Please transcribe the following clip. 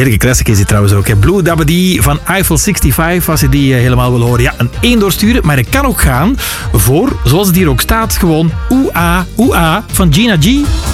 Heerlijke classic is die trouwens ook. Hè. Blue Dabba-Dee van Eiffel 65, als je die helemaal wil horen. Ja, een 1 doorsturen, maar ik kan ook gaan voor, zoals het hier ook staat, gewoon Oeh Ah van Gina G.